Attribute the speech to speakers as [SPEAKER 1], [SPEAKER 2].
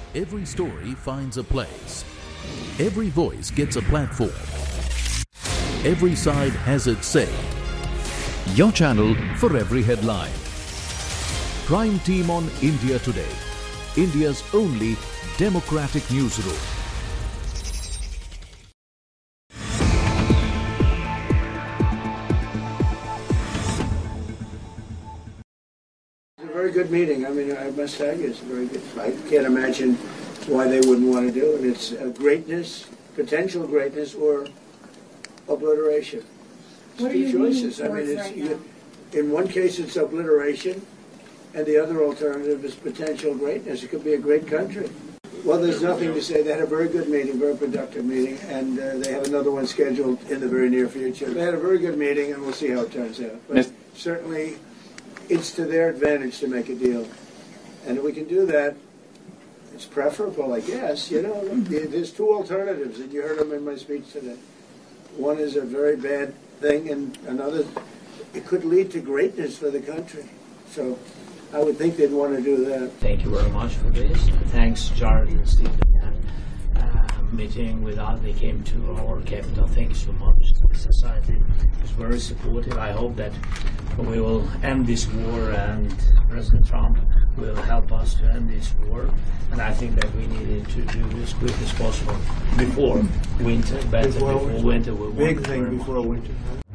[SPEAKER 1] Every story finds a place. Every voice gets a platform. Every side has its say. Your channel for every headline. Prime Team on India Today, India's only democratic newsroom.
[SPEAKER 2] It's a very good meeting. I mean, I must tell you, it's a very good. I can't imagine why they wouldn't want to do it. It's greatness, potential greatness, or obliteration. It's
[SPEAKER 3] What are
[SPEAKER 2] two
[SPEAKER 3] you
[SPEAKER 2] choices.
[SPEAKER 3] leaning
[SPEAKER 2] I mean,
[SPEAKER 3] towards
[SPEAKER 2] it's
[SPEAKER 3] right now?
[SPEAKER 2] in one case it's obliteration, and the other alternative is potential greatness. It could be a great country. Well, there's nothing to say. They had a very good meeting, very productive meeting, and they have another one scheduled in the very near future. They had a very good meeting, and we'll see how it turns out. But certainly, it's to their advantage to make a deal. And if we can do that, it's preferable, I guess. You know, there's two alternatives, and you heard them in my speech today. One is a very bad thing, and another, it could lead to greatness for the country. So I would think they'd want to do that.
[SPEAKER 4] Thank you very much for this. Thanks, Jared and Stephen. Meeting with us, they came to our capital. Thank you so much. The society is very supportive. I hope that we will end this war, and President Trump will help us to end this war. And I think that we needed to do this as quick as possible before winter. Better before winter.
[SPEAKER 2] Big thing before winter.